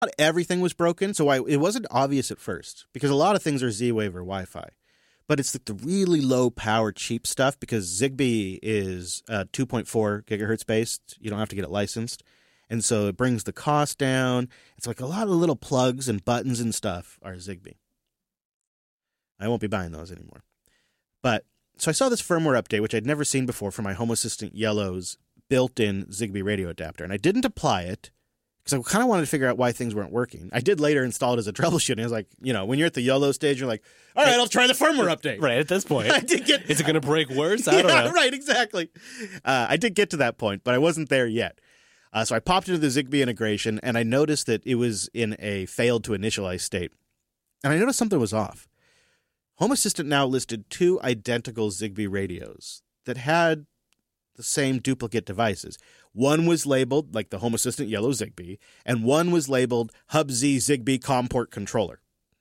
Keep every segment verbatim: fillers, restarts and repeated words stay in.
Not everything was broken, so I, it wasn't obvious at first because a lot of things are Z-Wave or Wi-Fi. But it's like the really low power, cheap stuff because Zigbee is uh, two point four gigahertz based. You don't have to get it licensed. And so it brings the cost down. It's like a lot of little plugs and buttons and stuff are Zigbee. I won't be buying those anymore. But so I saw this firmware update, which I'd never seen before for my Home Assistant Yellow's built-in Zigbee radio adapter. And I didn't apply it because I kind of wanted to figure out why things weren't working. I did later install it as a troubleshooting. I was like, you know, when you're at the Yellow stage, you're like, all right, I'll try the firmware update. Right, at this point. I did get, Is it going to break worse? I yeah, don't know. Right, exactly. Uh, I did get to that point, but I wasn't there yet. Uh, so I popped into the Zigbee integration, and I noticed that it was in a failed to initialize state. And I noticed something was off. Home Assistant now listed two identical Zigbee radios that had the same duplicate devices. One was labeled like the Home Assistant Yellow Zigbee, and one was labeled HubZ Zigbee ComPort Controller.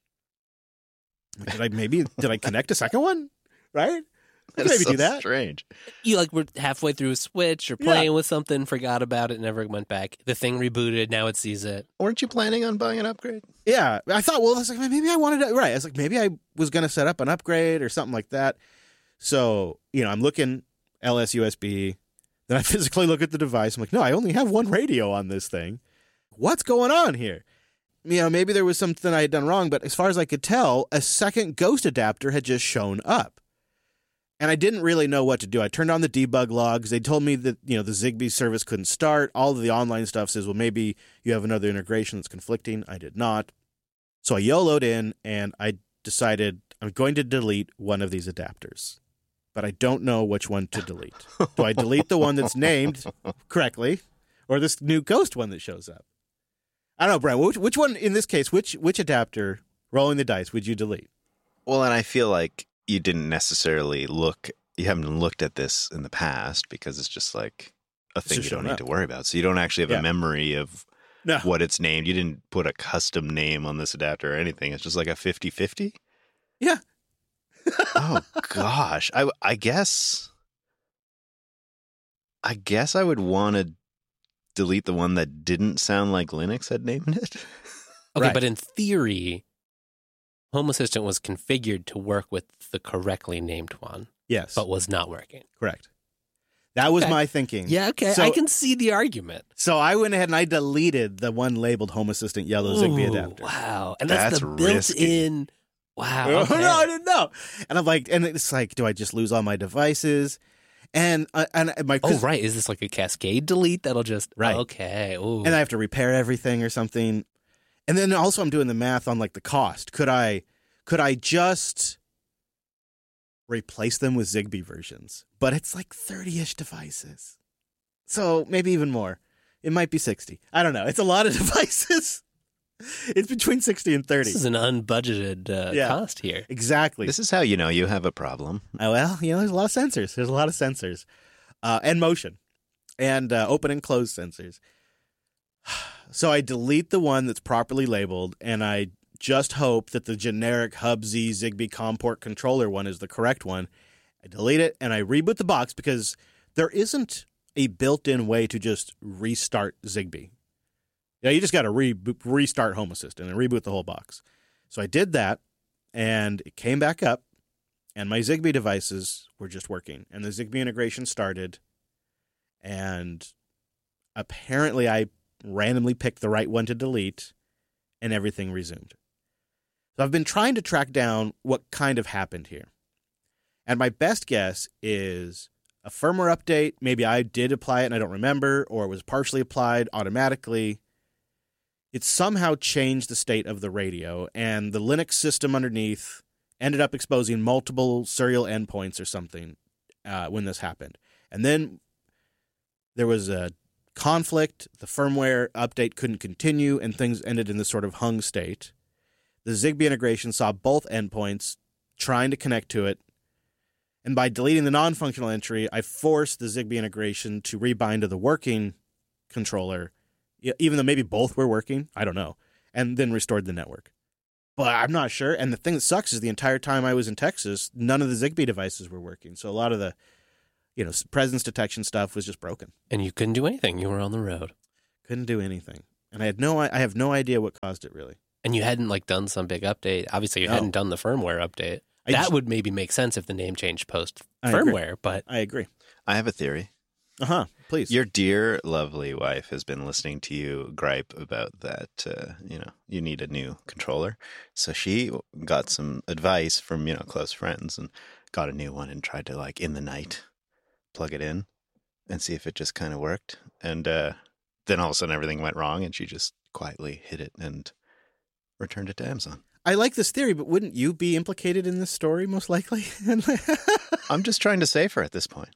Did I maybe did I connect a second one? Right? That Maybe is so do that. strange. You like were halfway through a switch or playing Yeah. with something, forgot about it, never went back. The thing rebooted, now it sees it. Weren't you planning on buying an upgrade? Yeah, I thought. Well, I was like, maybe I wanted to. Right, I was like, maybe I was going to set up an upgrade or something like that. So you know, I'm looking L S U S B. Then I physically look at the device. I'm like, no, I only have one radio on this thing. What's going on here? You know, maybe there was something I had done wrong, but as far as I could tell, a second ghost adapter had just shown up. And I didn't really know what to do. I turned on the debug logs. They told me that, you know, the Zigbee service couldn't start. All of the online stuff says, well, maybe you have another integration that's conflicting. I did not. So I YOLO'd in, and I decided I'm going to delete one of these adapters. But I don't know which one to delete. Do I delete the one that's named correctly, or this new ghost one that shows up? I don't know, Brian. Which, which one, in this case, which which adapter, rolling the dice, would you delete? Well, and I feel like you didn't necessarily look, you haven't looked at this in the past because it's just like a thing you just don't showing need up. to worry about. So you don't actually have Yeah. a memory of No. what it's named. You didn't put a custom name on this adapter or anything. It's just like a fifty-fifty. Yeah. Oh, gosh. I, I guess, I guess I would want to delete the one that didn't sound like Linux had named it. Okay, Right. but in theory, Home Assistant was configured to work with the correctly named one, Yes. but was not working. Correct. That was Okay. my thinking. Yeah, okay. So, I can see the argument. so I went ahead and I deleted the one labeled Home Assistant Yellow Zigbee Ooh, adapter. Wow. And that's, That's the risky. built-in. Wow. Okay. No, I didn't know. And I'm like, and it's like, do I just lose all my devices? And uh, and my Oh, right. Is this like a cascade delete that'll just. Right. Okay. Ooh. and I have to repair everything or something. And then also I'm doing the math on like the cost. Could I could I just replace them with Zigbee versions? But it's like thirty-ish devices. So maybe even more. It might be sixty. I don't know. It's a lot of devices. It's between sixty and thirty. This is an unbudgeted uh, Yeah. cost here. Exactly. This is how you know you have a problem. Oh, well, you know, there's a lot of sensors. There's a lot of sensors. Uh, and motion. And uh, open and close sensors. So I delete the one that's properly labeled, and I just hope that the generic HubZ Zigbee ComPort controller one is the correct one. I delete it, and I reboot the box because there isn't a built-in way to just restart Zigbee. Yeah, you just got to re- restart Home Assistant and reboot the whole box. So I did that, and it came back up, and my Zigbee devices were just working. And the Zigbee integration started, and apparently I randomly picked the right one to delete, and everything resumed. So I've been trying to track down what kind of happened here. And my best guess is a firmware update. Maybe I did apply it and I don't remember, or it was partially applied automatically. It somehow changed the state of the radio, and the Linux system underneath ended up exposing multiple serial endpoints or something uh, when this happened. And then there was a conflict. The firmware update couldn't continue, and things ended in this sort of hung state. The Zigbee integration saw both endpoints trying to connect to it, and by deleting the non-functional entry, I forced the Zigbee integration to rebind to the working controller, even though maybe both were working, I don't know, and then restored the network. But I'm not sure. And the thing that sucks is the entire time I was in Texas, none of the Zigbee devices were working. So a lot of the, you know, presence detection stuff was just broken. And you couldn't do anything. You were on the road. Couldn't do anything. And I had no, I have no idea what caused it really. And you hadn't like done some big update. Obviously, you No. hadn't done the firmware update. I that j- would maybe make sense if the name changed post I agree. firmware. But I agree. I have a theory. Uh huh. Please. Your dear, lovely wife has been listening to you gripe about that, uh, you know, you need a new controller. So she got some advice from, you know, close friends and got a new one and tried to, like, in the night, plug it in and see if it just kind of worked. And uh, then all of a sudden everything went wrong and she just quietly hid it and returned it to Amazon. I like this theory, but wouldn't you be implicated in this story most likely? I'm just trying to save her at this point.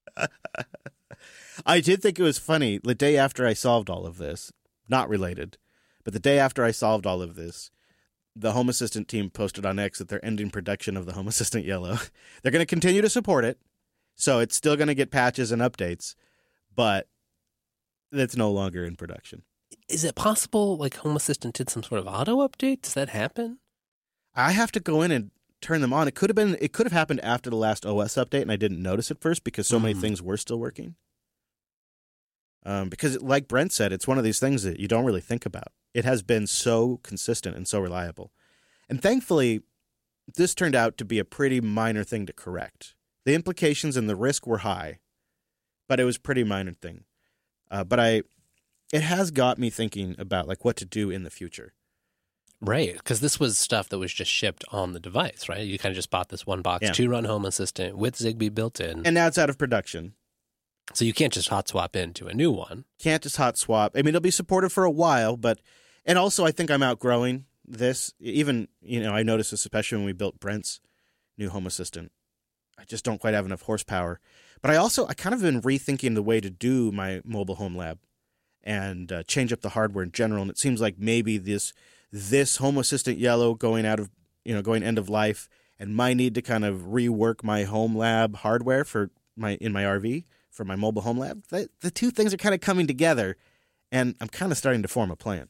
I did think it was funny. The day after I solved all of this, not related, but the day after I solved all of this, the Home Assistant team posted on X that they're ending production of the Home Assistant Yellow. They're going to continue to support it, so it's still going to get patches and updates, but it's no longer in production. is it possible like Home Assistant did some sort of auto update? Does that happen? I have to go in and turn them on. It could have been. It could have happened after the last O S update, and I didn't notice it first because so many Mm. things were still working. Um, because, like Brent said, it's one of these things that you don't really think about. It has been so consistent and so reliable, and thankfully, this turned out to be a pretty minor thing to correct. The implications and the risk were high, but it was a pretty minor thing. Uh, but I, it has got me thinking about like what to do in the future. Right, because this was stuff that was just shipped on the device, right? You kind of just bought this one box Yeah. to run Home Assistant with Zigbee built in. And now it's out of production. So you can't just hot swap into a new one. Can't just hot swap. I mean, it'll be supported for a while, but and also I think I'm outgrowing this. Even, you know, I noticed this especially when we built Brent's new Home Assistant. I just don't quite have enough horsepower. But I also, I kind of been rethinking the way to do my mobile home lab and uh, change up the hardware in general. And it seems like maybe this this Home Assistant Yellow going out of, you know, going end of life and my need to kind of rework my home lab hardware for my in my R V for my mobile home lab. The, the two things are kind of coming together, and I'm kind of starting to form a plan.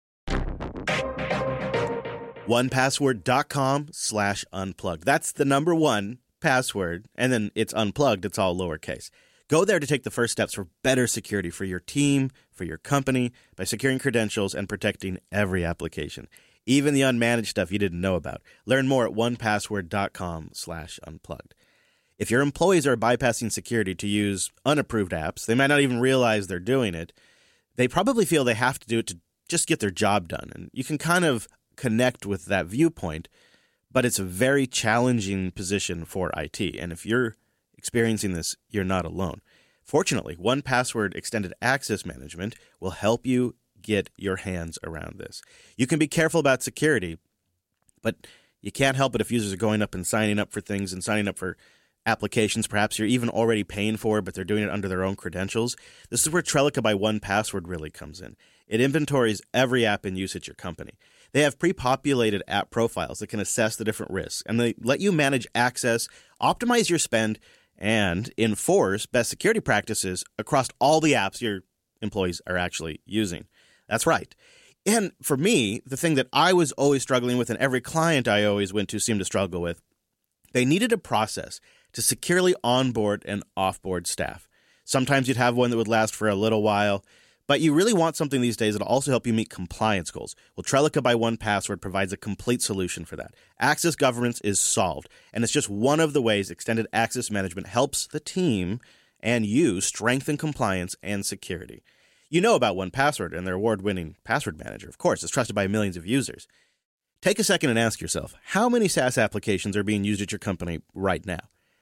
one password dot com slash unplugged. That's the number one password, and then it's unplugged. It's all lowercase. Go there to take the first steps for better security for your team, for your company, by securing credentials and protecting every application, even the unmanaged stuff you didn't know about. Learn more at one password dot com slash unplugged. If your employees are bypassing security to use unapproved apps, they might not even realize they're doing it. They probably feel they have to do it to just get their job done. And you can kind of connect with that viewpoint, but it's a very challenging position for I T. And if you're experiencing this, you're not alone. Fortunately, one password Extended Access Management will help you get your hands around this. You can be careful about security, but you can't help it if users are going up and signing up for things and signing up for applications perhaps you're even already paying for, but they're doing it under their own credentials. This is where Trellica by one password really comes in. It inventories every app in use at your company. They have pre-populated app profiles that can assess the different risks, and they let you manage access, optimize your spend, and enforce best security practices across all the apps your employees are actually using. That's right. And for me, the thing that I was always struggling with and every client I always went to seemed to struggle with, they needed a process to securely onboard and offboard staff. Sometimes you'd have one that would last for a little while, but you really want something these days that'll also help you meet compliance goals. Well, Trellica by one password provides a complete solution for that. Access governance is solved, and it's just one of the ways Extended Access Management helps the team and you strengthen compliance and security. You know about one password and their award-winning password manager. Of course, it's trusted by millions of users. Take a second and ask yourself, how many SaaS applications are being used at your company right now?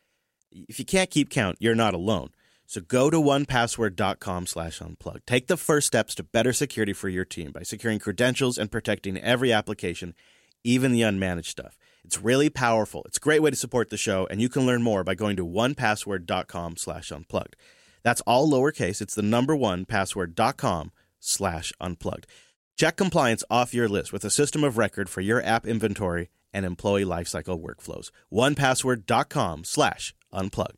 If you can't keep count, you're not alone. So go to one password dot com slash unplugged. Take the first steps to better security for your team by securing credentials and protecting every application, even the unmanaged stuff. It's really powerful. It's a great way to support the show, and you can learn more by going to one password dot com slash unplugged. That's all lowercase. It's the number one password dot com slash unplugged. Check compliance off your list with a system of record for your app inventory and employee lifecycle workflows. one password dot com slash unplugged.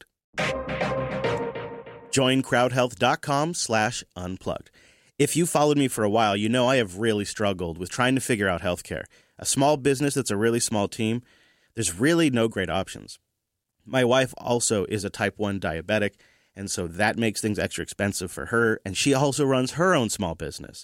Join crowdhealth dot com slash unplugged. If you followed me for a while, you know I have really struggled with trying to figure out healthcare. A small business that's a really small team, there's really no great options. My wife also is a type one diabetic, and so that makes things extra expensive for her, and she also runs her own small business.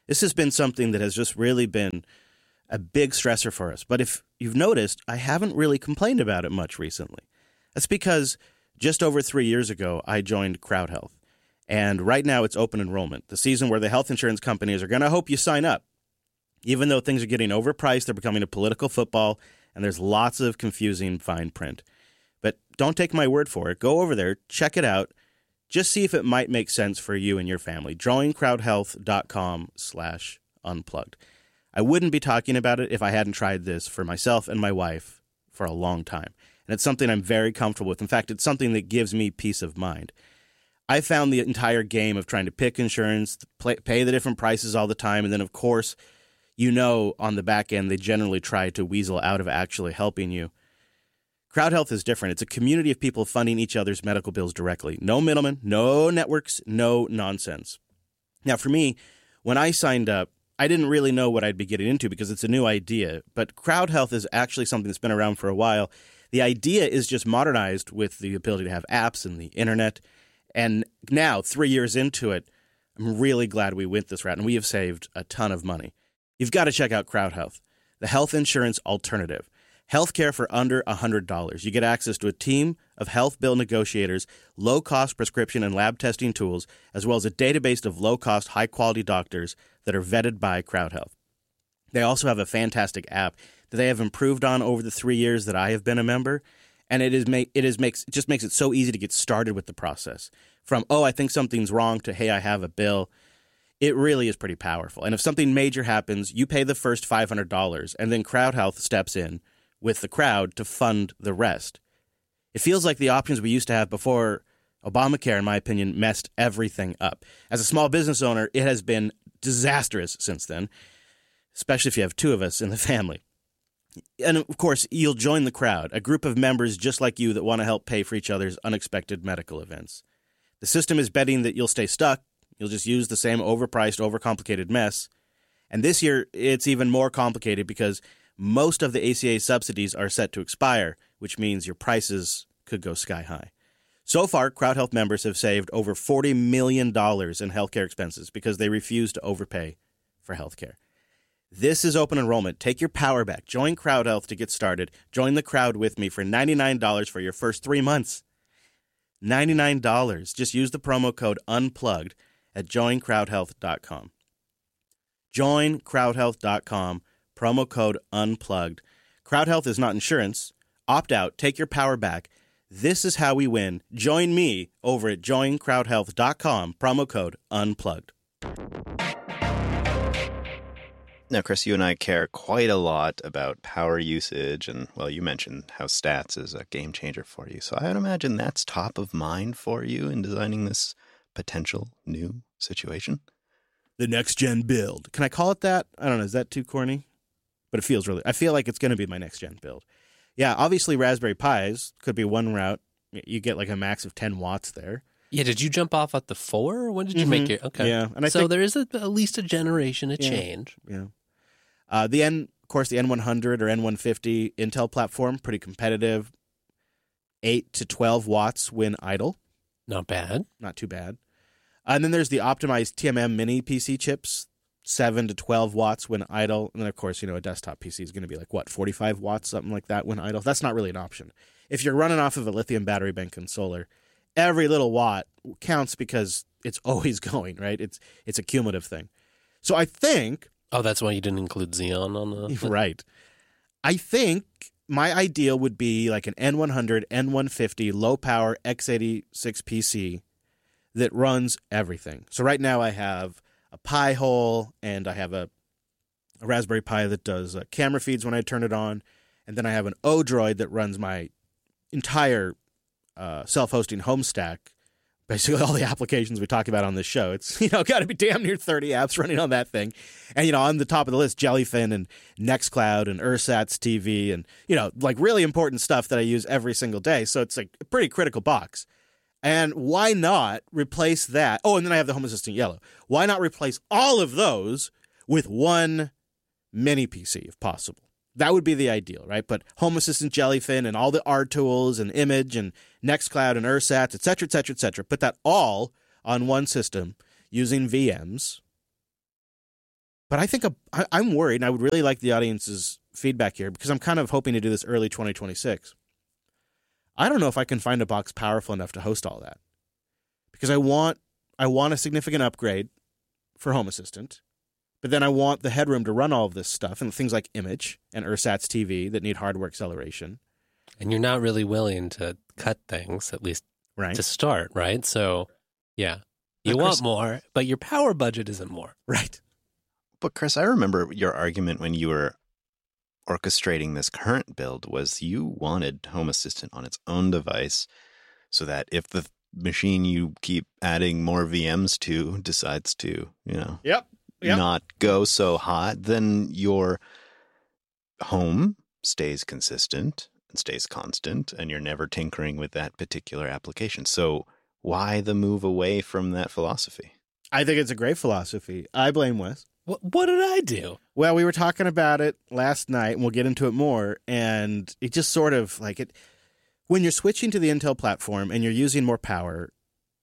This has been something that has just really been a big stressor for us. But if you've noticed, I haven't really complained about it much recently. That's because just over three years ago, I joined Crowd Health. And right now it's open enrollment, the season where the health insurance companies are going to hope you sign up. Even though things are getting overpriced, they're becoming a political football, and there's lots of confusing fine print. But don't take my word for it. Go over there, check it out. Just see if it might make sense for you and your family. join crowd health dot com slash unplugged. I wouldn't be talking about it if I hadn't tried this for myself and my wife for a long time. And it's something I'm very comfortable with. In fact, it's something that gives me peace of mind. I found the entire game of trying to pick insurance, pay the different prices all the time, and then, of course, you know, on the back end, they generally try to weasel out of actually helping you. Crowd Health is different. It's a community of people funding each other's medical bills directly. No middlemen, no networks, no nonsense. Now, for me, when I signed up, I didn't really know what I'd be getting into because it's a new idea. But Crowd Health is actually something that's been around for a while. The idea is just modernized with the ability to have apps and the internet. And now, three years into it, I'm really glad we went this route, and we have saved a ton of money. You've got to check out Crowd Health, the health insurance alternative. Healthcare for under one hundred dollars. You get access to a team of health bill negotiators, low-cost prescription and lab testing tools, as well as a database of low-cost, high-quality doctors that are vetted by Crowd Health. They also have a fantastic app that they have improved on over the three years that I have been a member, and it is ma- it is makes it just makes it so easy to get started with the process. From, oh, I think something's wrong, to, hey, I have a bill. It really is pretty powerful. And if something major happens, you pay the first five hundred dollars, and then Crowd Health steps in with the crowd to fund the rest. It feels like the options we used to have before Obamacare, in my opinion, messed everything up. As a small business owner, it has been disastrous since then, especially if you have two of us in the family. And, of course, you'll join the crowd, a group of members just like you that want to help pay for each other's unexpected medical events. The system is betting that you'll stay stuck. You'll just use the same overpriced, overcomplicated mess. And this year, it's even more complicated because most of the A C A subsidies are set to expire, which means your prices could go sky high. So far, Crowd Health members have saved over forty million dollars in healthcare expenses because they refuse to overpay for healthcare. This is open enrollment. Take your power back. Join Crowd Health to get started. Join the crowd with me for ninety-nine dollars for your first three months. ninety-nine dollars. Just use the promo code UNPLUGGED at join crowd health dot com. join crowd health dot com. Promo code UNPLUGGED. Crowd Health is not insurance. Opt out. Take your power back. This is how we win. Join me over at join crowd health dot com. Promo code UNPLUGGED. Now, Chris, you and I care quite a lot about power usage. And, well, you mentioned how stats is a game changer for you. So I would imagine that's top of mind for you in designing this potential new situation. The next gen build. Can I call it that? I don't know. Is that too corny? But it feels really, I feel like it's going to be my next gen build. Yeah, obviously Raspberry Pis could be one route. You get like a max of ten watts there. Yeah, did you jump off at the four? When did you mm-hmm. make your, okay. Yeah. And I so think, there is a, at least a generation, a yeah, change. Yeah. Uh, the N, of course, the N one hundred or N one fifty Intel platform, pretty competitive. eight to twelve watts when idle. Not bad. Not too bad. Uh, and then there's the optimized T M M mini P C chips. seven to twelve watts when idle. And then, of course, you know, a desktop P C is going to be like, what, forty-five watts, something like that when idle. That's not really an option. If you're running off of a lithium battery bank and solar, every little watt counts because it's always going, right? It's it's a cumulative thing. So I think... Oh, that's why you didn't include Xeon on the... Right. I think my ideal would be like an N one hundred, N one fifty, low-power x eighty-six P C that runs everything. So right now I have a Pi-hole, and I have a, a Raspberry Pi that does uh, camera feeds when I turn it on, and then I have an Odroid that runs my entire uh, self-hosting home stack, basically all the applications we talk about on this show. It's, you know, got to be damn near thirty apps running on that thing. And, you know, on the top of the list, Jellyfin and Nextcloud and Ursats T V and, you know, like really important stuff that I use every single day. So it's like a pretty critical box. And why not replace that? Oh, and then I have the Home Assistant Yellow. Why not replace all of those with one mini P C if possible? That would be the ideal, right? But Home Assistant Jellyfin and all the R tools and Image and Nextcloud and Ursats, et cetera, et cetera, et cetera. Put that all on one system using V Ms. But I think a, I, I'm worried, and I would really like the audience's feedback here because I'm kind of hoping to do this early twenty twenty-six. I don't know if I can find a box powerful enough to host all that because I want I want a significant upgrade for Home Assistant, but then I want the headroom to run all of this stuff and things like Image and Ursat's T V that need hardware acceleration. And you're not really willing to cut things, at least right. to start, right? So, yeah, you Now, want Chris, more, but your power budget isn't more. Right. But Chris, I remember your argument when you were orchestrating this current build was you wanted Home Assistant on its own device so that if the machine you keep adding more V Ms to decides to, you know, Yep. Yep. not go so hot, then your home stays consistent and stays constant, and you're never tinkering with that particular application. So why the move away from that philosophy? I think it's a great philosophy. I blame Wes. What, what did I do? Well, we were talking about it last night, and we'll get into it more. And it just sort of like it when you're switching to the Intel platform and you're using more power,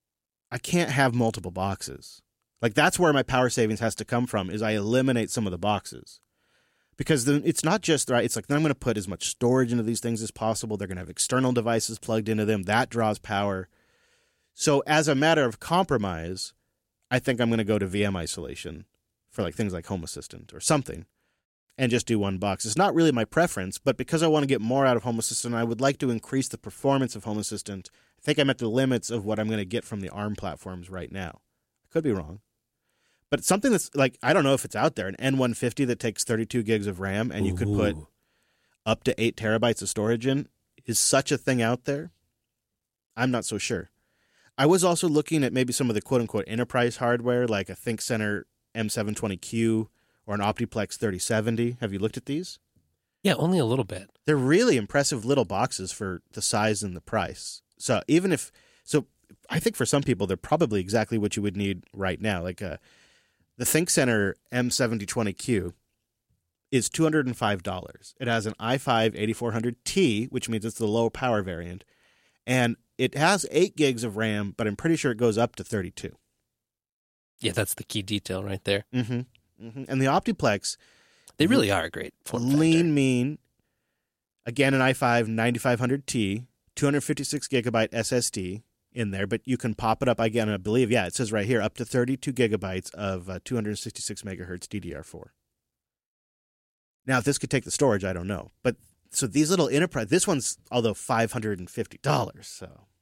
I can't have multiple boxes. Like that's where my power savings has to come from. Is I eliminate some of the boxes because then it's not just right. It's like I'm going to put as much storage into these things as possible. They're going to have external devices plugged into them. That draws power. So as a matter of compromise, I think I'm going to go to V M isolation for like things like Home Assistant or something and just do one box. It's not really my preference, but because I want to get more out of Home Assistant, I would like to increase the performance of Home Assistant. I think I'm at the limits of what I'm going to get from the ARM platforms right now. I could be wrong. But something that's like, I don't know if it's out there, an N one fifty that takes thirty-two gigs of RAM and you could put Ooh. up to eight terabytes of storage in. Is such a thing out there? I'm not so sure. I was also looking at maybe some of the quote-unquote enterprise hardware, like a ThinkCenter M seven twenty Q or an Optiplex thirty seventy. Have you looked at these? Yeah, only a little bit. They're really impressive little boxes for the size and the price. So even if, so I think for some people, they're probably exactly what you would need right now. Like a, the ThinkCenter M seventy twenty Q is two hundred five dollars. It has an i five eighty-four hundred T, which means it's the low power variant. And it has eight gigs of RAM, but I'm pretty sure it goes up to thirty-two. Yeah, that's the key detail right there. Mm-hmm. Mm-hmm. And the Optiplex, They really are a great form factor. lean, mean, again, an i five ninety-five hundred T, two hundred fifty-six gigabyte S S D in there, but you can pop it up again, I believe, yeah, it says right here, up to thirty-two gigabytes of uh, two hundred sixty-six megahertz D D R four. Now, if this could take the storage, I don't know. But so these little enterprise, this one's, although five hundred fifty dollars, so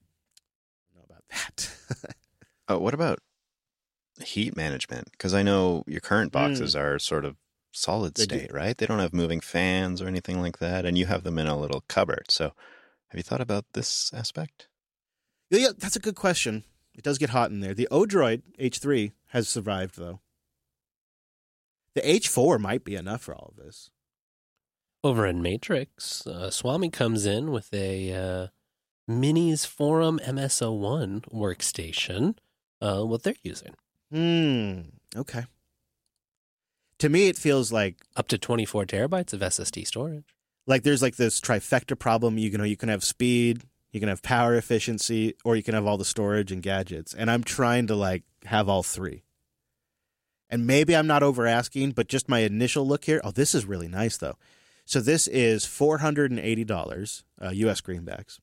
I don't know about that. Oh, what about heat management? Because I know your current boxes mm. are sort of solid They state, do. right? They don't have moving fans or anything like that, and you have them in a little cupboard. So have you thought about this aspect? Yeah, that's a good question. It does get hot in there. The Odroid H three has survived, though. The H four might be enough for all of this. Over in Matrix, uh, Swami comes in with a uh, Minis Forum M S O one workstation, uh, what they're using. Hmm, okay. To me, it feels like Up to twenty-four terabytes of S S D storage. like there's like this trifecta problem. You know, you can have speed, you can have power efficiency, or you can have all the storage and gadgets. And I'm trying to like have all three. And maybe I'm not over asking, but just my initial look here. Oh, this is really nice though. So this is four hundred eighty dollars uh, U S greenbacks.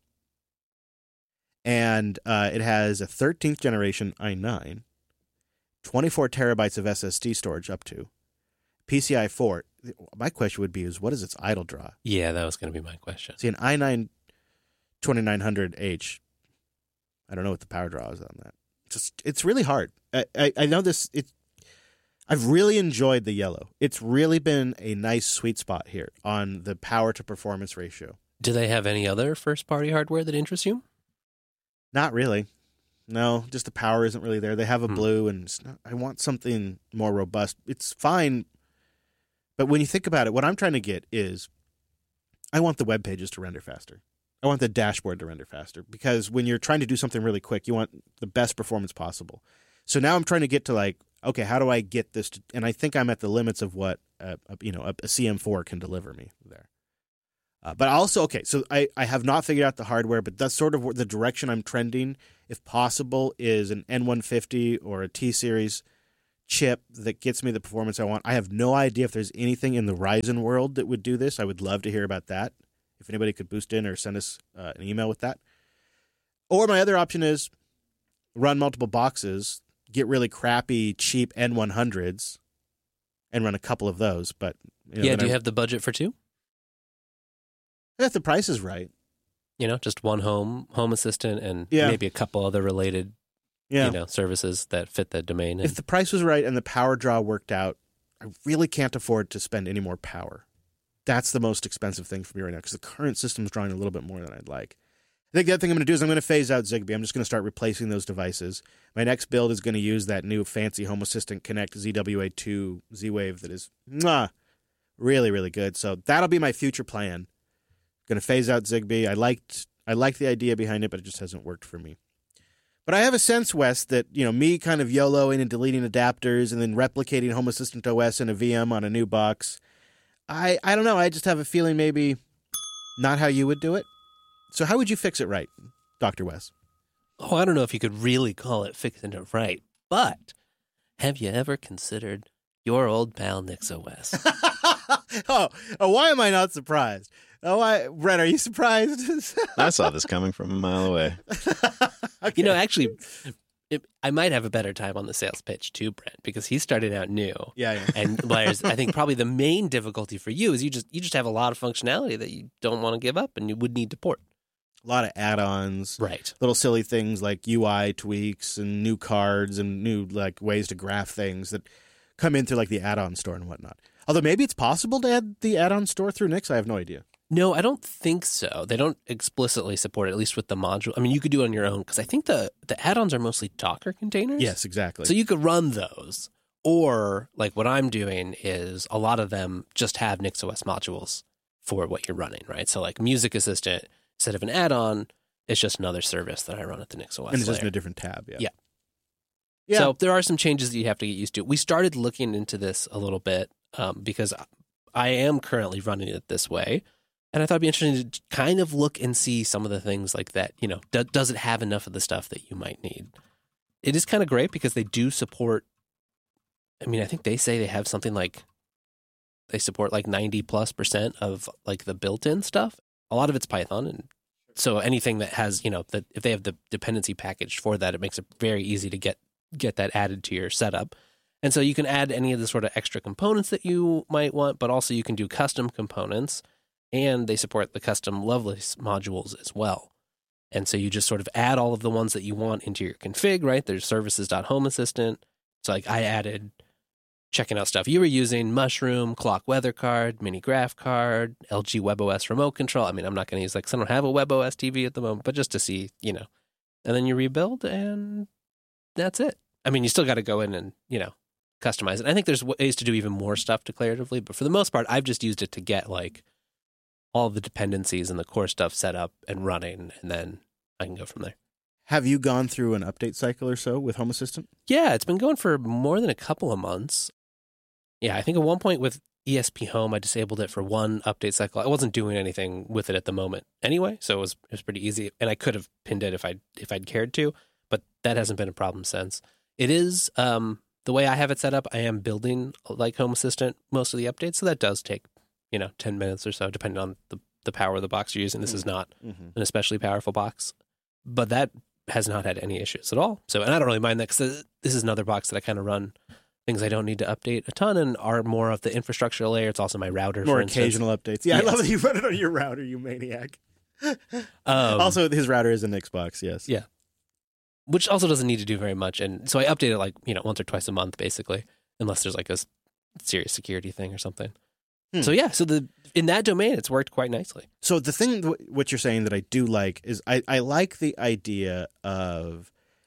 And uh, it has a thirteenth generation i nine, twenty-four terabytes of S S D storage up to, P C I four. My question would be is what is its idle draw? Yeah, that was going to be my question. See, an i nine twenty-nine hundred H, I don't know what the power draw is on that. Just it's really hard. I, I, I know this. It, I've really enjoyed the yellow. It's really been a nice sweet spot here on the power to performance ratio. Do they have any other first-party hardware that interests you? Not really. No, just the power isn't really there. They have a Hmm. blue, and it's not, I want something more robust. It's fine, but when you think about it, what I'm trying to get is I want the web pages to render faster. I want the dashboard to render faster because when you're trying to do something really quick, you want the best performance possible. So now I'm trying to get to like, okay, how do I get this to, and I think I'm at the limits of what uh, you know a, a C M four can deliver me there. Uh, but also, okay, so I, I have not figured out the hardware, but that's sort of the direction I'm trending. If possible, is an N one fifty or a T-Series chip that gets me the performance I want. I have no idea if there's anything in the Ryzen world that would do this. I would love to hear about that. If anybody could boost in or send us uh, an email with that. Or my other option is run multiple boxes, get really crappy, cheap N one hundreds, and run a couple of those. But you know, yeah, do you I, have the budget for two? if the price is right. You know, just one home home assistant and Yeah. maybe a couple other related Yeah. you know, services that fit the domain. And If the price was right and the power draw worked out, I really can't afford to spend any more power. That's the most expensive thing for me right now because the current system's drawing a little bit more than I'd like. I think the other thing I'm going to do is I'm going to phase out Zigbee. I'm just going to start replacing those devices. My next build is going to use that new fancy Home Assistant Connect Z W A two Z-Wave that is mwah, really, really good. So that'll be my future plan. Going to phase out Zigbee. I liked I liked the idea behind it, but it just hasn't worked for me. But I have a sense, Wes, that, you know, me kind of YOLOing and deleting adapters and then replicating Home Assistant O S in a V M on a new box, I, I don't know. I just have a feeling maybe not how you would do it. So how would you fix it right, Doctor Wes? oh, I don't know if you could really call it fixing it right, but have you ever considered your old pal NixOS? oh, oh, why am I not surprised? Oh, I, Brett, are you surprised? I saw this coming from a mile away. Okay. You know, actually, it, I might have a better time on the sales pitch too, Brent, because he started out new. Yeah, yeah. And Blair's, I think probably the main difficulty for you is you just you just have a lot of functionality that you don't want to give up and you would need to port. A lot of add-ons. Right. Little silly things like U I tweaks and new cards and new like ways to graph things that come in through like the add-on store and whatnot. Although maybe it's possible to add the add-on store through Nix. I have no idea. No, I don't think so. They don't explicitly support it, at least with the module. I mean, you could do it on your own because I think the, the add-ons are mostly Docker containers. Yes, exactly. So you could run those. Or like what I'm doing is a lot of them just have NixOS modules for what you're running, right? So like Music Assistant, instead of an add-on, it's just another service that I run at the NixOS and it's just layer. in a different tab. Yeah. Yeah. Yeah. So there are some changes that you have to get used to. We started looking into this a little bit um, because I am currently running it this way. And I thought it'd be interesting to kind of look and see some of the things like that. You know, do, does it have enough of the stuff that you might need? It is kind of great because they do support. I mean, I think they say they have something like they support like ninety plus percent of like the built-in stuff. A lot of it's Python. And so anything that has, you know, that if they have the dependency package for that, it makes it very easy to get get that added to your setup. And so you can add any of the sort of extra components that you might want, but also you can do custom components. And they support the custom Lovelace modules as well. And so you just sort of add all of the ones that you want into your config, right? There's services.home assistant. So like I added checking out stuff you were using, Mushroom, Clock Weather Card, Mini Graph Card, L G WebOS Remote Control. I mean, I'm not going to use like, 'cause I don't have a WebOS T V at the moment, but just to see, you know. And then you rebuild and that's it. I mean, you still got to go in and, you know, customize it. I think there's ways to do even more stuff declaratively, but for the most part, I've just used it to get like all the dependencies and the core stuff set up and running, and then I can go from there. Have you gone through an update cycle or so with Home Assistant? Yeah, it's been going for more than a couple of months. Yeah, I think at one point with E S P Home, I disabled it for one update cycle. I wasn't doing anything with it at the moment anyway, so it was it was pretty easy, and I could have pinned it if I if I'd cared to, but that hasn't been a problem since. It is um, the way I have it set up. I am building like Home Assistant most of the updates, so that does take, you know, ten minutes or so, depending on the, the power of the box you're using. This is not Mm-hmm. an especially powerful box, but that has not had any issues at all. So, and I don't really mind that because this is another box that I kind of run things I don't need to update a ton and are more of the infrastructure layer. It's also my router, More for instance. occasional updates. Yeah, Yes. I love that you run it on your router, you maniac. Um, also, his router is an Xbox, yes. Yeah. Which also doesn't need to do very much. And so I update it like, you know, once or twice a month, basically, unless there's like a s- serious security thing or something. Hmm. So yeah, so the in that domain, it's worked quite nicely. So the thing, what you're saying that I do like is I, I like the idea of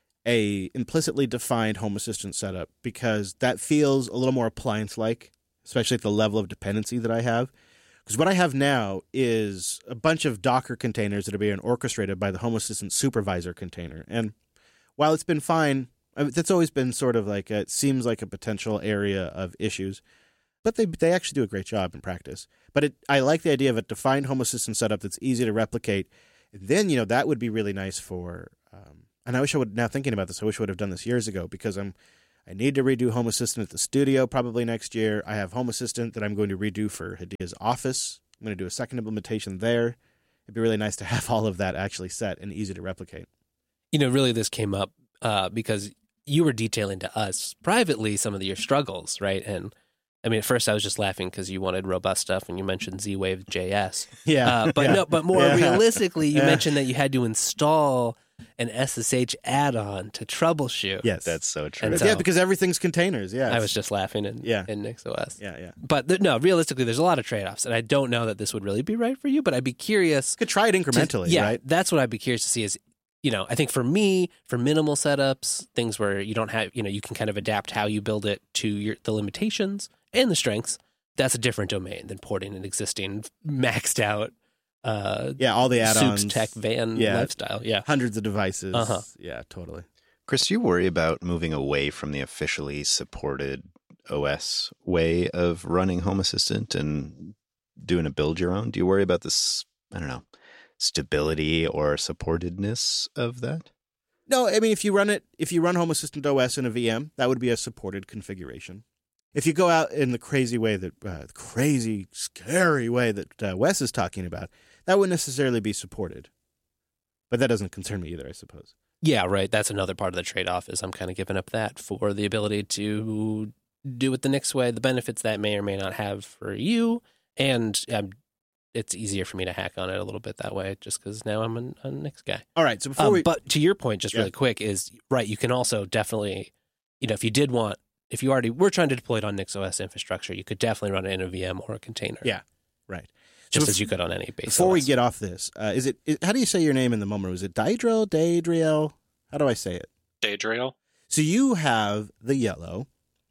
a implicitly defined Home Assistant setup because that feels a little more appliance-like, especially at the level of dependency that I have. Because what I have now is a bunch of Docker containers that are being orchestrated by the Home Assistant supervisor container. And while it's been fine, that's always been sort of like, a, it seems like a potential area of issues. But they they actually do a great job in practice. But it, I like the idea of a defined Home Assistant setup that's easy to replicate. And then, you know, that would be really nice for, um, and I wish I would, now thinking about this, I wish I would have done this years ago because I'm I need to redo Home Assistant at the studio probably next year. I have Home Assistant that I'm going to redo for Hadia's office. I'm going to do a second implementation there. It'd be really nice to have all of that actually set and easy to replicate. You know, really this came up uh, because you were detailing to us privately some of your struggles, right? And I mean, at first I was just laughing because you wanted robust stuff and you mentioned Z-Wave J S. Yeah. Uh, but yeah. no, but more yeah. realistically, you Yeah. mentioned that you had to install an S S H add-on to troubleshoot. Yes. That's so true. And yeah, so- because everything's containers. Yeah. I it's- was just laughing in, Yeah. in NixOS. Yeah, yeah. But th- no, realistically, there's a lot of trade-offs, and I don't know that this would really be right for you, but I'd be curious. Could try it to- incrementally, yeah, right? that's what I'd be curious to see is, you know, I think for me, for minimal setups, things where you don't have, you know, you can kind of adapt how you build it to your the limitations and the strengths, that's a different domain than porting an existing maxed out uh, Yeah, all the add-ons. Soups Tech van Yeah. lifestyle. Yeah. Hundreds of devices. Uh-huh. Yeah, totally. Chris, do you worry about moving away from the officially supported O S way of running Home Assistant and doing a build your own? Do you worry about this, I don't know, stability or supportedness of that? No, I mean, if you run it, if you run Home Assistant O S in a V M, that would be a supported configuration. If you go out in the crazy way that, uh, crazy, scary way that uh, Wes is talking about, that wouldn't necessarily be supported. But that doesn't concern me either, I suppose. Yeah, right. That's another part of the trade-off is I'm kind of giving up that for the ability to do it the Nix way, the benefits that may or may not have for you, and um, it's easier for me to hack on it a little bit that way just because now I'm a, a Nix guy. All right, so before Um, we... but to your point, just Yeah. really quick, is right, you can also definitely, you know, if you did want, if you already were trying to deploy it on NixOS infrastructure, you could definitely run it in a V M or a container. Yeah, right. Just So as you could on any base. Before we O S. get off this, uh, is it, is, how do you say your name in the moment? Was it Daedriel, Daedriel? How do I say it? Daedriel. So you have the yellow,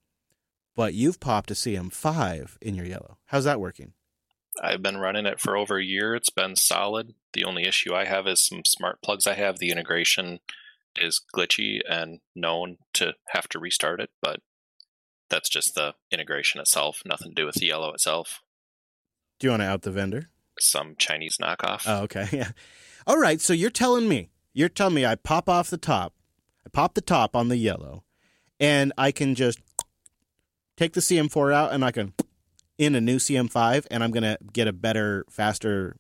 but you've popped a C M five in your yellow. How's that working? I've been running it for over a year. It's been solid. The only issue I have is some smart plugs I have. The integration is glitchy and known to have to restart it, but that's just the integration itself. Nothing to do with the yellow itself. Do you want to out the vendor? Some Chinese knockoff. Oh, okay. Yeah. All right. So you're telling me, you're telling me I pop off the top, I pop the top on the yellow, and I can just take the C M four out and I can in a new C M five, and I'm going to get a better, faster.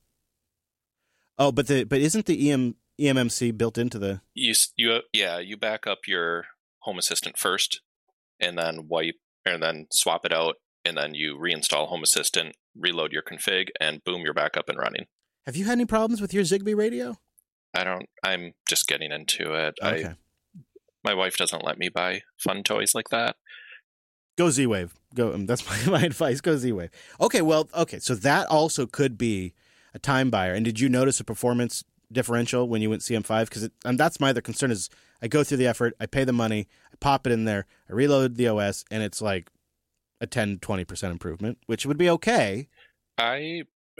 Oh, but the but isn't the E M, E M M C built into the? You, s- you, yeah, you back up your Home Assistant first, and then wipe, and then swap it out, and then you reinstall Home Assistant, reload your config, and boom, you're back up and running. Have you had any problems with your Zigbee radio? I don't. I'm just getting into it. Okay. I, my wife doesn't let me buy fun toys like that. Go Z-Wave. Go. Um, that's my, my advice. Go Z-Wave. Okay. Well. Okay. So that also could be a time buyer. And did you notice a performance differential when you went C M five? Because and that's my other concern is I go through the effort, I pay the money, I pop it in there, I reload the O S, and it's like a ten, twenty percent improvement, which would be okay. I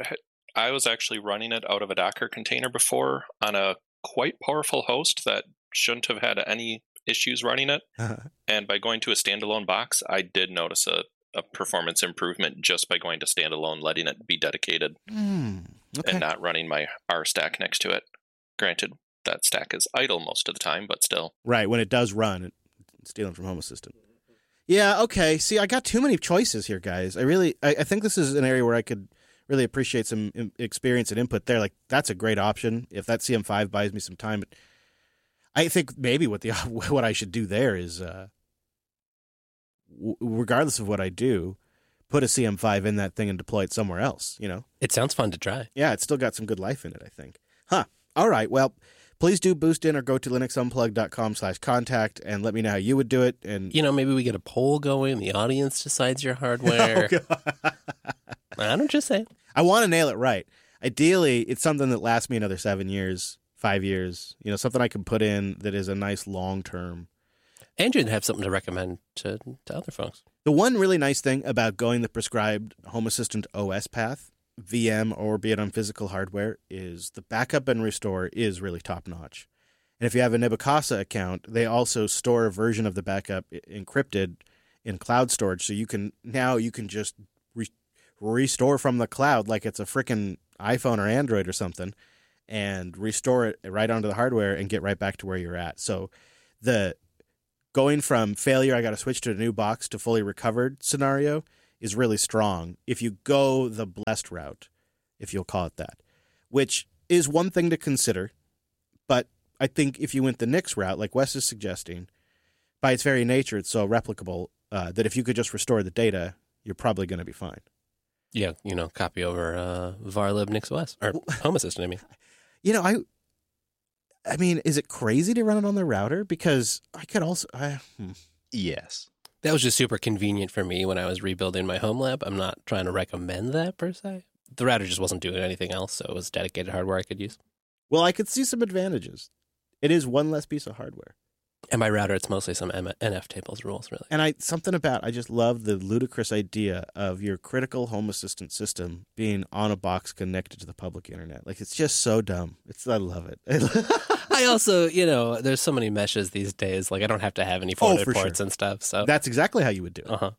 I was actually running it out of a Docker container before on a quite powerful host that shouldn't have had any issues running it. And by going to a standalone box, I did notice a, a performance improvement just by going to standalone, letting it be dedicated, Hmm. Okay. and not running my R stack next to it. Granted, that stack is idle most of the time, but still. Right. When it does run, it's stealing from Home Assistant. Yeah. Okay. See, I got too many choices here, guys. I really, I, I think this is an area where I could really appreciate some im- experience and input there. Like, that's a great option. If that C M five buys me some time, but I think maybe what the what I should do there is, uh, w- regardless of what I do, put a C M five in that thing and deploy it somewhere else. You know? It sounds fun to try. Yeah, it's still got some good life in it, I think. Huh. All right. Well, please do boost in or go to linuxunplug.com slash contact and let me know how you would do it. And You know, maybe we get a poll going. The audience decides your hardware. I don't just say. I want to nail it right. Ideally, it's something that lasts me another seven years, five years. You know, something I can put in that is a nice long term. And you'd have something to recommend to, to other folks. The one really nice thing about going the prescribed Home Assistant O S path, V M or be it on physical hardware, is the backup and restore is really top notch. And if you have a Nibicasa account, they also store a version of the backup encrypted in cloud storage, so you can now you can just re- restore from the cloud like it's a freaking iPhone or Android or something, and restore it right onto the hardware and get right back to where you're at. So the going from failure, I got to switch to a new box to fully recovered scenario is really strong if you go the blessed route, if you'll call it that, which is one thing to consider. But I think if you went the Nix route, like Wes is suggesting, by its very nature, it's so replicable uh, that if you could just restore the data, you're probably going to be fine. Yeah, you know, copy over uh, varlib NixOS, or Home Assistant, I mean. You know, I I mean, is it crazy to run it on the router? Because I could also... I, hmm. Yes. That was just super convenient for me when I was rebuilding my home lab. I'm not trying to recommend that, per se. The router just wasn't doing anything else, so it was dedicated hardware I could use. Well, I could see some advantages. It is one less piece of hardware. And my router, it's mostly some N F tables rules, really. And I something about, I just love the ludicrous idea of your critical Home Assistant system being on a box connected to the public internet. Like, it's just so dumb. It's I love it. I also, you know, there's so many meshes these days. Like, I don't have to have any forwarded oh, for ports sure. and stuff. So that's exactly how you would do it. Uh-huh.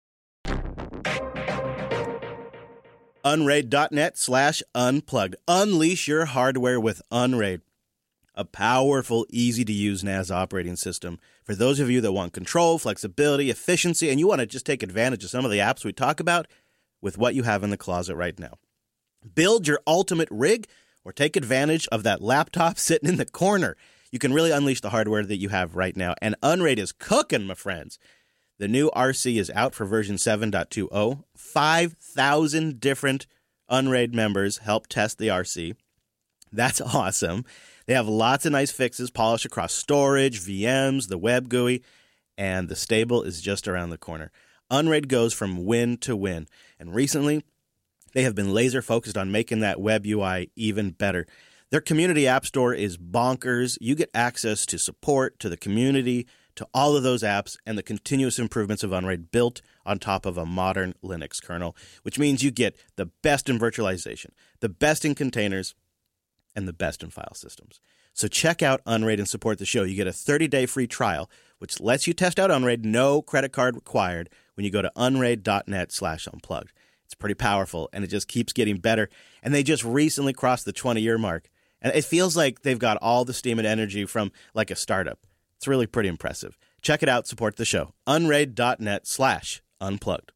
Unraid.net slash unplugged. Unleash your hardware with Unraid. A powerful, easy-to-use N A S operating system for those of you that want control, flexibility, efficiency, and you want to just take advantage of some of the apps we talk about with what you have in the closet right now. Build your ultimate rig or take advantage of that laptop sitting in the corner. You can really unleash the hardware that you have right now, and Unraid is cooking, my friends. The new R C is out for version seven point two oh. five thousand different Unraid members help test the R C. That's awesome. They have lots of nice fixes polished across storage, V Ms, the web G U I, and the stable is just around the corner. Unraid goes from win to win, and recently they have been laser focused on making that web U I even better. Their community app store is bonkers. You get access to support, to the community, to all of those apps, and the continuous improvements of Unraid built on top of a modern Linux kernel, which means you get the best in virtualization, the best in containers, and the best in file systems. So check out Unraid and support the show. You get a thirty-day free trial, which lets you test out Unraid, no credit card required, when you go to unraid.net slash unplugged. It's pretty powerful, and it just keeps getting better. And they just recently crossed the twenty-year mark. And it feels like they've got all the steam and energy from like a startup. It's really pretty impressive. Check it out, support the show. unraid.net slash unplugged.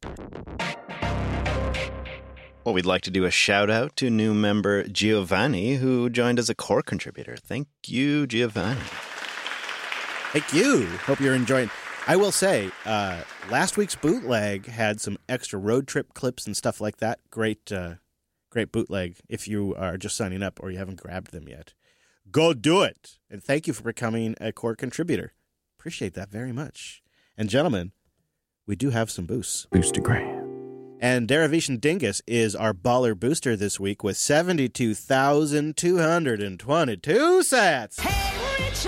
Well, we'd like to do a shout out to new member Giovanni, who joined as a core contributor. Thank you, Giovanni. Thank you. Hope you're enjoying. I will say, uh, last week's bootleg had some extra road trip clips and stuff like that. Great, uh, great bootleg if you are just signing up or you haven't grabbed them yet. Go do it. And thank you for becoming a core contributor. Appreciate that very much. And gentlemen, we do have some boosts. Boostagram. And Derivation Dingus is our baller booster this week with seventy-two thousand two hundred twenty-two sats. Hey, Rich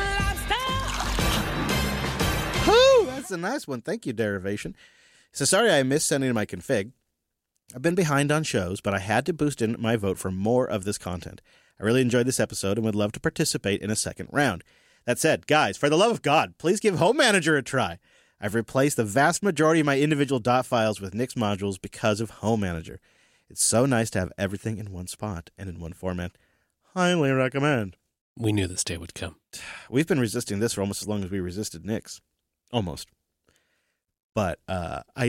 Lobster! Whew, that's a nice one. Thank you, Derivation. So sorry I missed sending my config. I've been behind on shows, but I had to boost in my vote for more of this content. I really enjoyed this episode and would love to participate in a second round. That said, guys, for the love of God, please give Home Manager a try. I've replaced the vast majority of my individual dot files with Nix modules because of Home Manager. It's so nice to have everything in one spot and in one format. Highly recommend. We knew this day would come. We've been resisting this for almost as long as we resisted Nix. Almost. But uh, I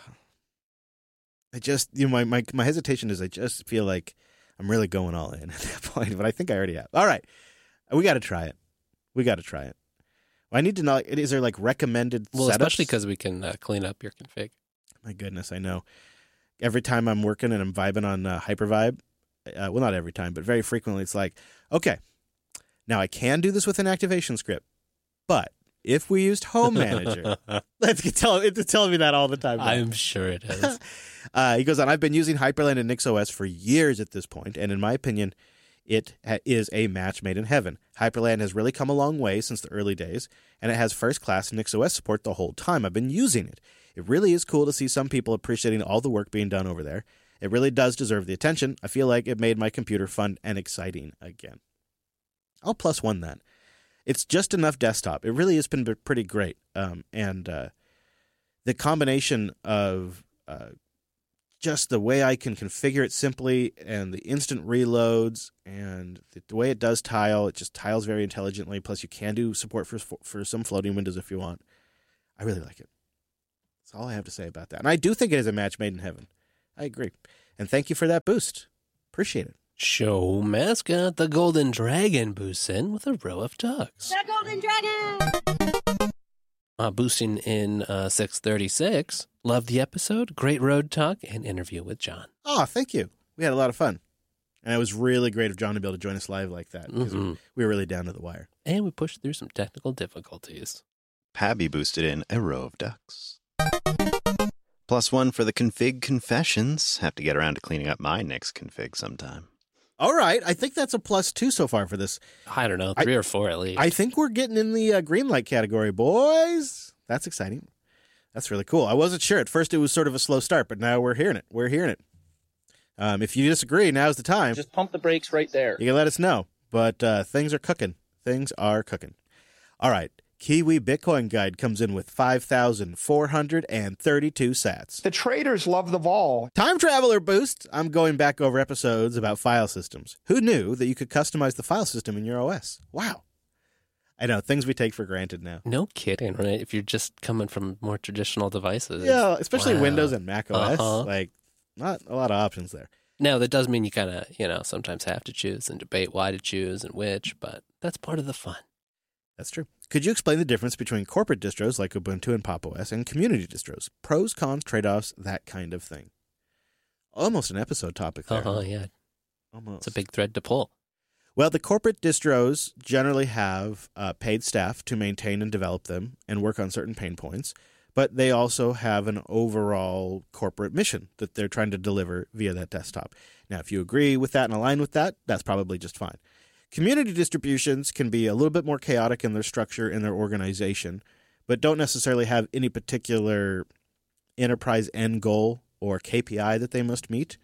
I just, you know, my, my, my hesitation is I just feel like I'm really going all in at that point, but I think I already have. All right. We got to try it. We got to try it. I need to know, is there like recommended well, setups? Especially because we can uh, clean up your config. My goodness, I know. Every time I'm working and I'm vibing on uh, Hypervibe, uh, well, not every time, but very frequently, it's like, okay, now I can do this with an activation script, but if we used Home Manager, let's get tell it's telling me that all the time. I'm sure it is. uh, he goes on, I've been using Hyperland and NixOS for years at this point, and in my opinion, it ha- is a match made in heaven. Hyperland has really come a long way since the early days, and it has first-class NixOS support the whole time I've been using it. It really is cool to see some people appreciating all the work being done over there. It really does deserve the attention. I feel like it made my computer fun and exciting again. I'll plus one that. It's just enough desktop. It really has been pretty great. Um, and uh, the combination of uh, just the way I can configure it simply and the instant reloads and the, the way it does tile, it just tiles very intelligently. Plus, you can do support for for some floating windows if you want. I really like it. That's all I have to say about that. And I do think it is a match made in heaven. I agree. And thank you for that boost. Appreciate it. Show mascot, the Golden Dragon, boosts in with a row of ducks. The Golden Dragon! Uh, boosting in uh, six thirty-six. Love the episode. Great road talk and interview with John. Oh, thank you. We had a lot of fun. And it was really great of John to be able to join us live like that. Because Mm-hmm. we, we were really down to the wire. And we pushed through some technical difficulties. Pabby boosted in a row of ducks. Plus one for the config confessions. Have to get around to cleaning up my next config sometime. All right. I think that's a plus two so far for this. I don't know, three I, or four at least. I think we're getting in the uh, green light category, boys. That's exciting. That's really cool. I wasn't sure. At first it was sort of a slow start, but now we're hearing it. We're hearing it. Um, if you disagree, now's the time. Just pump the brakes right there. You can let us know. But uh, things are cooking. Things are cooking. All right. Kiwi Bitcoin Guide comes in with five thousand four hundred thirty-two sats. The traders love the vol. Time Traveler Boost. I'm going back over episodes about file systems. Who knew that you could customize the file system in your O S? Wow. I know, things we take for granted now. No kidding, right? If you're just coming from more traditional devices. Yeah, especially Wow. Windows and Mac O S. Uh-huh. Like, not a lot of options there. Now, that does mean you kind of, you know, sometimes have to choose and debate why to choose and which, but that's part of the fun. That's true. Could you explain the difference between corporate distros like Ubuntu and Pop! O S and community distros? Pros, cons, trade-offs, that kind of thing. Almost an episode topic there. Uh-huh, yeah. Almost. It's a big thread to pull. Well, the corporate distros generally have uh, paid staff to maintain and develop them and work on certain pain points, but they also have an overall corporate mission that they're trying to deliver via that desktop. Now, if you agree with that and align with that, that's probably just fine. Community distributions can be a little bit more chaotic in their structure and their organization, but don't necessarily have any particular enterprise end goal or K P I that they must meet,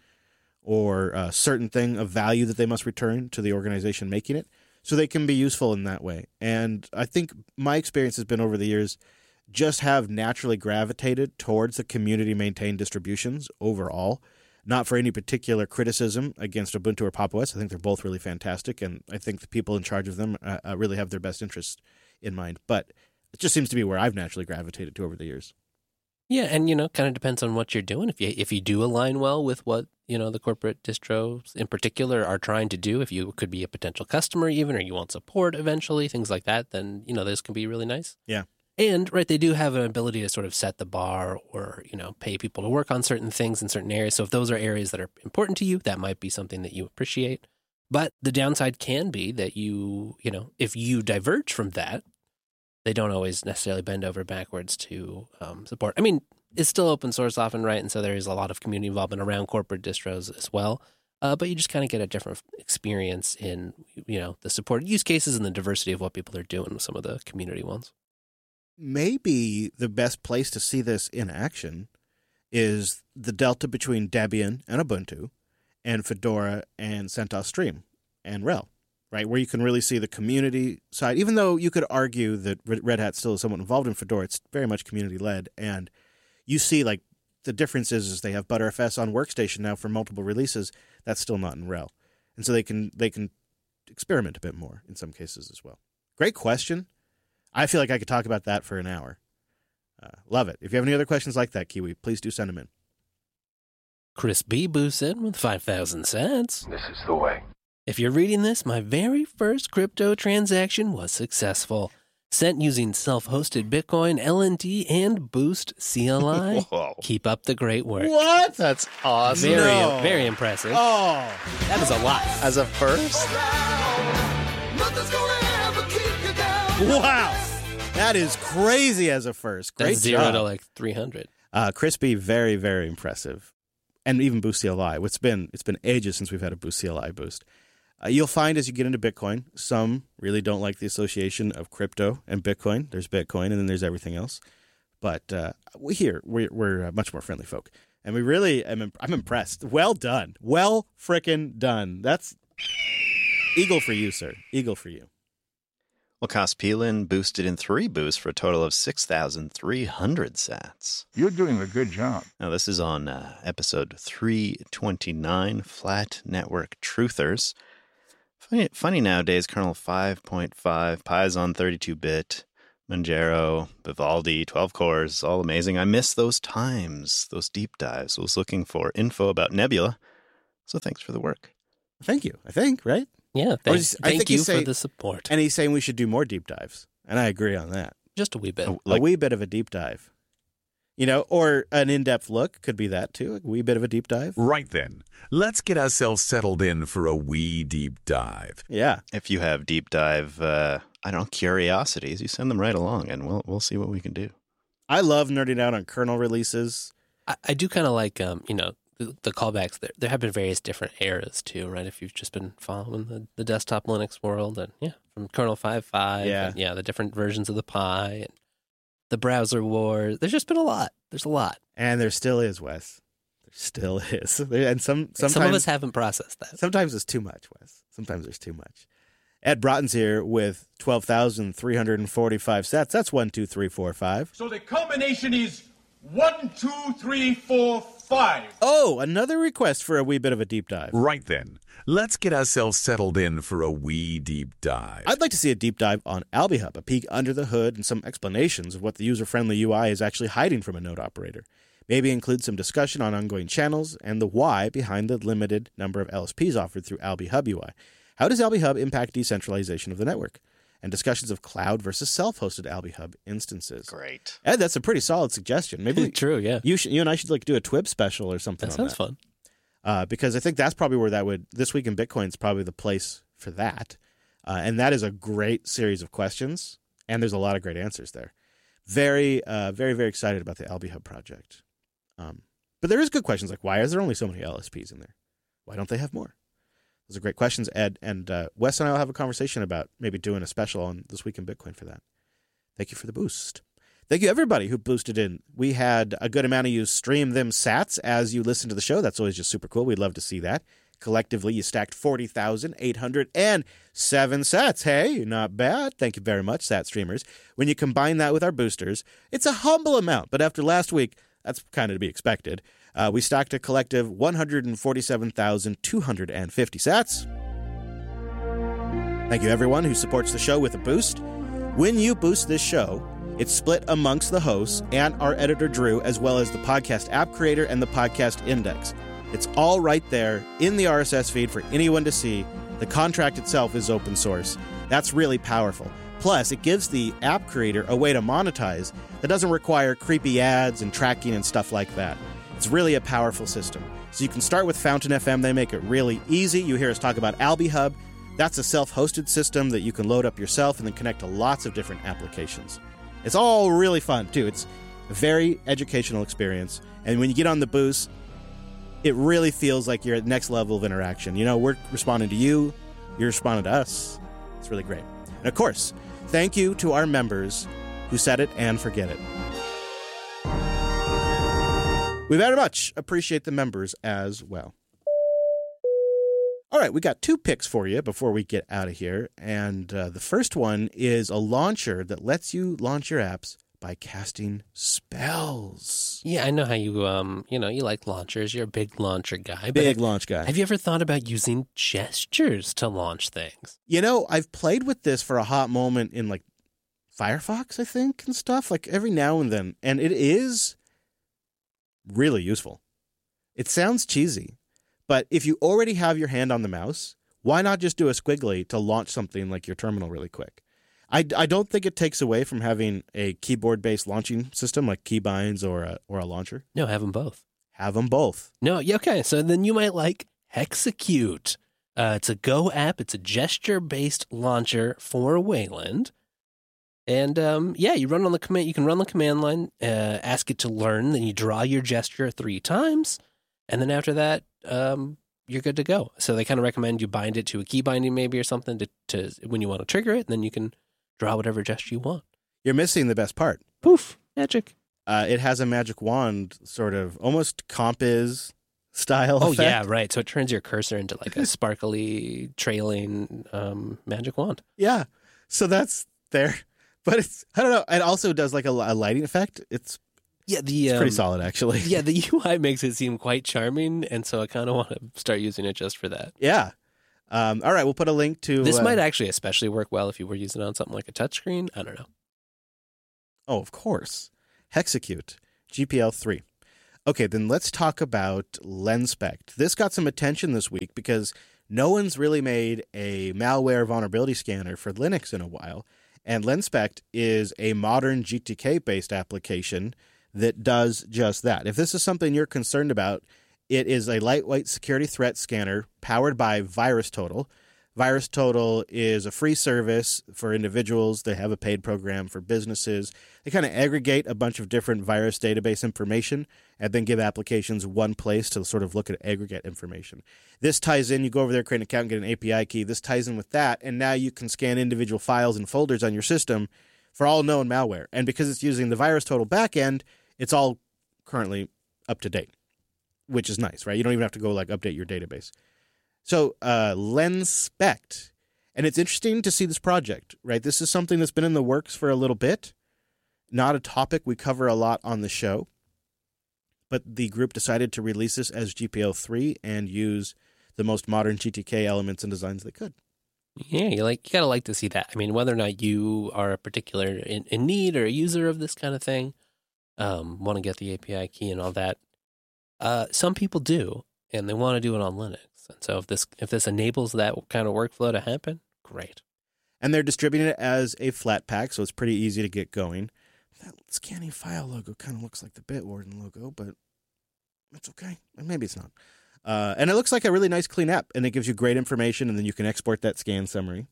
or a certain thing of value that they must return to the organization making it. So they can be useful in that way. And I think my experience has been over the years just have naturally gravitated towards the community-maintained distributions overall, not for any particular criticism against Ubuntu or Pop! O S. I think they're both really fantastic, and I think the people in charge of them uh, uh, really have their best interests in mind. But it just seems to be where I've naturally gravitated to over the years. Yeah, and, you know, kind of depends on what you're doing. If you if you do align well with what, you know, the corporate distros in particular are trying to do, if you could be a potential customer even, or you want support eventually, things like that, then, you know, this can be really nice. Yeah. And, right, they do have an ability to sort of set the bar or, you know, pay people to work on certain things in certain areas. So if those are areas that are important to you, that might be something that you appreciate. But the downside can be that you, you know, if you diverge from that, they don't always necessarily bend over backwards to um, support. I mean, it's still open source often, right? And so there is a lot of community involvement around corporate distros as well. Uh, but you just kind of get a different experience in, you know, the support use cases and the diversity of what people are doing with some of the community ones. Maybe the best place to see this in action is the delta between Debian and Ubuntu and Fedora and CentOS Stream and RHEL, right? Where you can really see the community side. Even though you could argue that Red Hat still is somewhat involved in Fedora, it's very much community-led. And you see, like, the difference is, is they have ButterFS on Workstation now for multiple releases. That's still not in RHEL. And so they can they can experiment a bit more in some cases as well. Great question. I feel like I could talk about that for an hour. Uh, love it. If you have any other questions like that, Kiwi, please do send them in. Chris B. boosts in with five thousand cents. This is the way. If you're reading this, my very first crypto transaction was successful. Sent using self-hosted Bitcoin, L N D, and Boost C L I. Whoa. Keep up the great work. What? That's awesome. Very, No. very impressive. Oh, That is a lot. As a first? wow. That is crazy as a first. Great That's zero job. to like three hundred. Uh, Crispy, very, very impressive. And even Boost C L I. It's been, it's been ages since we've had a Boost C L I boost. Uh, you'll find as you get into Bitcoin, some really don't like the association of crypto and Bitcoin. There's Bitcoin and then there's everything else. But uh, we here, we're, we're uh, much more friendly folk. And we really, am imp- I'm impressed. Well done. Well frickin' done. That's eagle for you, sir. Eagle for you. Well, Kospelin boosted in three boosts for a total of six thousand three hundred sats. You're doing a good job. Now, this is on uh, episode three twenty-nine, Flat Network Truthers. Funny, funny nowadays, kernel five point five, Python thirty-two bit, Manjaro, Vivaldi, twelve cores, all amazing. I miss those times, those deep dives. I was looking for info about Nebula, so thanks for the work. Thank you, I think, right? Yeah, Or thank, just- I thank think you you say- for the support. And he's saying we should do more deep dives. And I agree on that. Just a wee bit. Oh, like- a wee bit of a deep dive. You know, or an in-depth look could be that too. A wee bit of a deep dive. Right then, let's get ourselves settled in for a wee deep dive. Yeah. If you have deep dive, uh, I don't know, curiosities, you send them right along, and we'll we'll see what we can do. I love nerding out on kernel releases. I, I do kind of like, um, you know, the, the callbacks. There, there have been various different eras too, right? If you've just been following the, the desktop Linux world, and yeah, from kernel five point five, Yeah. and, yeah, the different versions of the Pi, and the browser wars. There's just been a lot. There's a lot. And there still is, Wes. There still is. There- And some sometimes Some of us haven't processed that. sometimes it's too much, Wes. Sometimes there's too much. Ed Broughton's here with twelve thousand three hundred forty-five sets. That's one, two, three, four, five. So the combination is one, two, three, four, five. Oh, another request for a wee bit of a deep dive. Right then, let's get ourselves settled in for a wee deep dive. I'd like to see a deep dive on AlbiHub, a peek under the hood and some explanations of what the user-friendly U I is actually hiding from a node operator. Maybe include some discussion on ongoing channels and the why behind the limited number of L S Ps offered through AlbiHub U I. How does AlbiHub impact decentralization of the network? And discussions of cloud versus self-hosted AlbiHub instances. Great. Ed, that's a pretty solid suggestion. Maybe we- True, yeah. you should, you and I should like do a Twib special or something. That on sounds that. fun. Uh, because I think that's probably where that would, This Week in Bitcoin is probably the place for that. Uh, and that is a great series of questions, and there's a lot of great answers there. Very, uh, very, very excited about the AlbiHub project. Um, but there is good questions like, why is there only so many L S Ps in there? Why don't they have more? Those are great questions, Ed. And uh, Wes and I will have a conversation about maybe doing a special on This Week in Bitcoin for that. Thank you for the boost. Thank you, everybody who boosted in. We had a good amount of you stream them sats as you listen to the show. That's always just super cool. We'd love to see that. Collectively, you stacked forty thousand eight hundred seven sats. Hey, not bad. Thank you very much, sat streamers. When you combine that with our boosters, it's a humble amount. But after last week, that's kind of to be expected. Uh, we stacked a collective one hundred forty-seven thousand two hundred fifty sats. Thank you, everyone who supports the show with a boost. When you boost this show, it's split amongst the hosts and our editor, Drew, as well as the podcast app creator and the podcast index. It's all right there in the R S S feed for anyone to see. The contract itself is open source. That's really powerful. Plus, it gives the app creator a way to monetize that doesn't require creepy ads and tracking and stuff like that. It's really a powerful system. So you can start with Fountain F M. They make it really easy. You hear us talk about AlbiHub. That's a self-hosted system that you can load up yourself and then connect to lots of different applications. It's all really fun, too. It's a very educational experience. And when you get on the boost, it really feels like you're at the next level of interaction. You know, we're responding to you. You're responding to us. It's really great. And of course, thank you to our members who set it and forget it. We very much appreciate the members as well. All right, we got two picks for you before we get out of here. And uh, the first one is a launcher that lets you launch your apps by casting spells. Yeah, I know how you, um, you know, you like launchers. You're a big launcher guy. but Big have, launch guy. Have you ever thought about using gestures to launch things? You know, I've played with this for a hot moment in like Firefox, I think, and stuff, like every now and then. And it is really useful. It sounds cheesy, but if you already have your hand on the mouse, why not just do a squiggly to launch something like your terminal really quick? I, I don't think it takes away from having a keyboard-based launching system like Keybinds or a, or a launcher. No, have them both. Have them both. No, yeah, okay. So then you might like Hexecute. Uh, it's a Go app. It's a gesture-based launcher for Wayland. And um, yeah, you run on the command. You can run the command line, uh, ask it to learn. Then you draw your gesture three times, and then after that, um, you're good to go. So they kind of recommend you bind it to a key binding maybe or something to, to when you want to trigger it. And then you can draw whatever gesture you want. You're missing the best part. Poof, magic. Uh, it has a magic wand, sort of almost Compiz style. Oh effect. yeah, right. So it turns your cursor into like a sparkly trailing um, magic wand. Yeah. So that's there. But it's, I don't know. It also does like a, a lighting effect. It's, Yeah, the it's um, pretty solid, actually. Yeah, the U I makes it seem quite charming, and so I kind of want to start using it just for that. Yeah. Um, all right. We'll put a link to. This uh, might actually especially work well if you were using it on something like a touchscreen. I don't know. Oh, of course. Hexecute, G P L three. Okay, then let's talk about LensSpect. This got some attention this week because no one's really made a malware vulnerability scanner for Linux in a while. And LensSpect is a modern G T K-based application that does just that. If this is something you're concerned about, it is a lightweight security threat scanner powered by VirusTotal. VirusTotal is a free service for individuals. They have a paid program for businesses. They kind of aggregate a bunch of different virus database information and then give applications one place to sort of look at aggregate information. This ties in. You go over there, create an account, and get an A P I key. This ties in with that, and now you can scan individual files and folders on your system for all known malware. And because it's using the VirusTotal backend, it's all currently up to date, which is nice, right? You don't even have to go like update your database. So uh, LensSpect, and it's interesting to see this project, right? This is something that's been in the works for a little bit, not a topic we cover a lot on the show, but the group decided to release this as G P L three and use the most modern G T K elements and designs they could. Yeah, you like you gotta like to see that. I mean, whether or not you are a particular in, in need or a user of this kind of thing, um, want to get the A P I key and all that, uh, some people do, and they want to do it on Linux. And so if this if this enables that kind of workflow to happen, great. And they're distributing it as a flat pack, so it's pretty easy to get going. That scanning file logo kind of looks like the Bitwarden logo, but it's okay. Maybe it's not. Uh, and it looks like a really nice, clean app, and it gives you great information, and then you can export that scan summary.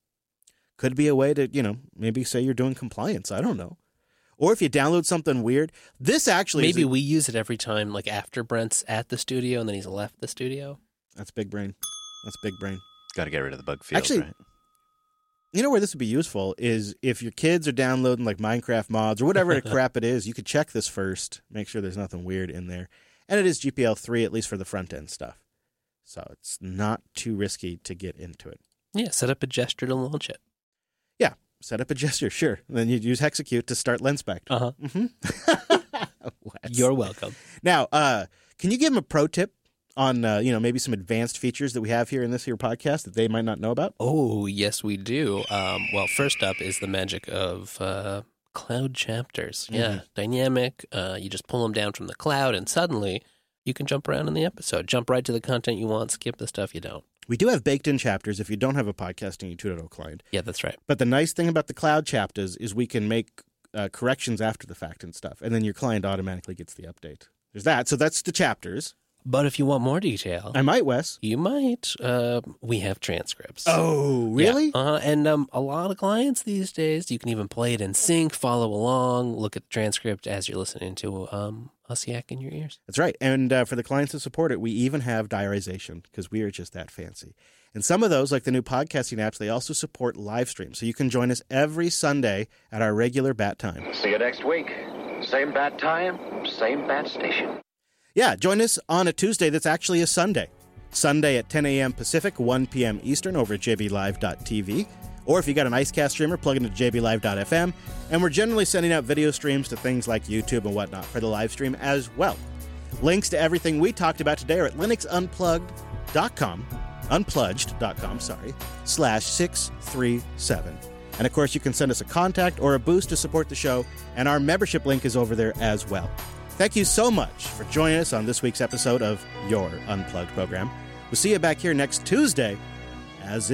Could be a way to, you know, maybe say you're doing compliance. I don't know. Or if you download something weird, this actually maybe is a, we use it every time, like after Brent's at the studio and then he's left the studio. That's big brain. That's big brain. Got to get rid of the bug field, Actually, right? You know where this would be useful is if your kids are downloading like Minecraft mods or whatever crap it is, you could check this first, make sure there's nothing weird in there. And it is G P L three, at least for the front end stuff. So it's not too risky to get into it. Yeah, set up a gesture to launch it. Yeah, set up a gesture, sure. And then you'd use Hexecute to start LensSpect. Uh-huh. Mm-hmm. You're welcome. Now, uh, can you give them a pro tip on, uh, you know, maybe some advanced features that we have here in this here podcast that they might not know about? Oh, yes, we do. Um, well, first up is the magic of uh, cloud chapters. Yeah, Mm-hmm. dynamic. Uh, you just pull them down from the cloud, and suddenly you can jump around in the episode. Jump right to the content you want, skip the stuff you don't. We do have baked-in chapters if you don't have a Podcasting two point oh client. Yeah, that's right. But the nice thing about the cloud chapters is we can make uh, corrections after the fact and stuff, and then your client automatically gets the update. There's that. So that's the chapters. But if you want more detail, I might, Wes. you might. Uh, we have transcripts. Oh, really? Yeah. Uh, and um, a lot of clients these days, you can even play it in sync, follow along, look at the transcript as you're listening to um, us yak in your ears. That's right. And uh, for the clients that support it, we even have diarization because we are just that fancy. And some of those, like the new podcasting apps, they also support live streams. So you can join us every Sunday at our regular bat time. See you next week. Same bat time, same bat station. Yeah, join us on a Tuesday that's actually a Sunday. Sunday at ten a.m. Pacific, one p.m. Eastern over at j b live dot t v. Or if you got an IceCast streamer, plug into j b live dot f m. And we're generally sending out video streams to things like YouTube and whatnot for the live stream as well. Links to everything we talked about today are at linux unplugged dot com, unplugged dot com, sorry, slash six three seven. And of course, you can send us a contact or a boost to support the show, and our membership link is over there as well. Thank you so much for joining us on this week's episode of Your Unplugged program. We'll see you back here next Tuesday, as